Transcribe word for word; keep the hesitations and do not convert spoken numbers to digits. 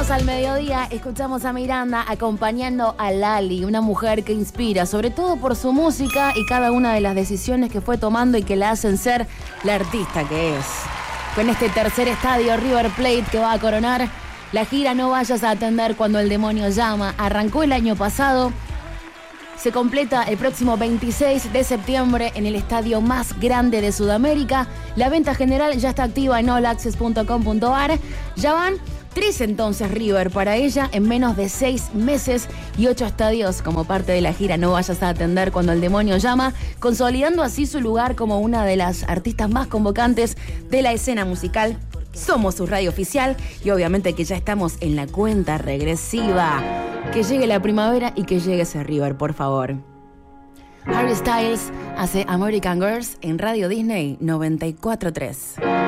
Llegamos al mediodía, escuchamos a Miranda acompañando a Lali, una mujer que inspira, sobre todo por su música y cada una de las decisiones que fue tomando y que la hacen ser la artista que es. Con este tercer estadio River Plate que va a coronar la gira No Vayas a Atender Cuando el Demonio Llama, arrancó el año pasado, se completa el próximo veintiséis de septiembre en el estadio más grande de Sudamérica. La venta general ya está activa en all access punto com punto a r. Ya van tres entonces River para ella en menos de seis meses y ocho estadios como parte de la gira No Vayas a Atender Cuando el Demonio Llama, consolidando así su lugar como una de las artistas más convocantes de la escena musical. Somos su radio oficial y obviamente que ya estamos en la cuenta regresiva. Que llegue la primavera y que llegue ese River, por favor. Harry Styles hace American Girls en Radio Disney noventa y cuatro punto tres.